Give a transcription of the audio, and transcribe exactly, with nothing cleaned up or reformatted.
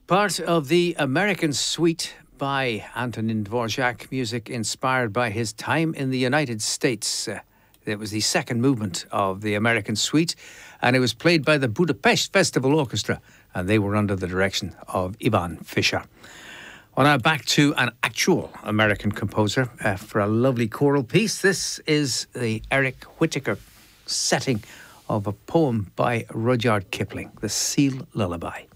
Part of the American Suite by Antonin Dvorak, music inspired by his time in the United States. Uh, it was the second movement of the American Suite, and it was played by the Budapest Festival Orchestra, and they were under the direction of Ivan Fischer. Well, now back to an actual American composer uh, for a lovely choral piece. This is the Eric Whitacre setting of a poem by Rudyard Kipling, The Seal Lullaby.